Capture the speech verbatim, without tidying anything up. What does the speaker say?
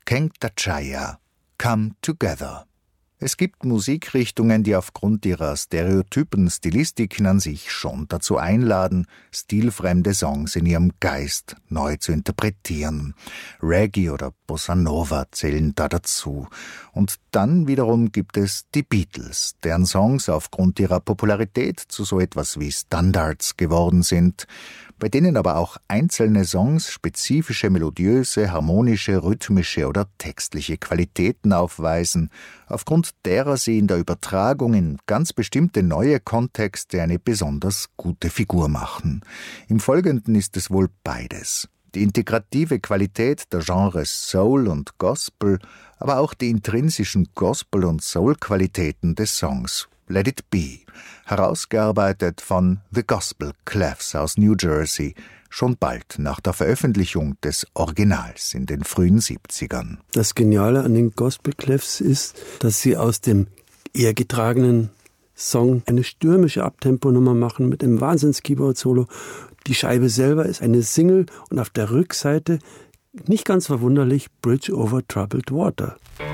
Kengtachaya, Come Together. Es gibt Musikrichtungen, die aufgrund ihrer stereotypen Stilistiken an sich schon dazu einladen, stilfremde Songs in ihrem Geist neu zu interpretieren. Reggae oder Bossa Nova zählen da dazu. Und dann wiederum gibt es die Beatles, deren Songs aufgrund ihrer Popularität zu so etwas wie Standards geworden sind, bei denen aber auch einzelne Songs spezifische melodiöse, harmonische, rhythmische oder textliche Qualitäten aufweisen, aufgrund derer sie in der Übertragung in ganz bestimmte neue Kontexte eine besonders gute Figur machen. Im Folgenden ist es wohl beides. Die integrative Qualität der Genres Soul und Gospel, aber auch die intrinsischen Gospel- und Soul-Qualitäten des Songs Let It Be, herausgearbeitet von The Gospel Clefs aus New Jersey, schon bald nach der Veröffentlichung des Originals in den frühen siebzigern. Das Geniale an den Gospel Clefs ist, dass sie aus dem eher getragenen Song eine stürmische Abtemponummer machen mit einem Wahnsinns-Keyboard-Solo. Die Scheibe selber ist eine Single und auf der Rückseite, nicht ganz verwunderlich, Bridge over Troubled Water.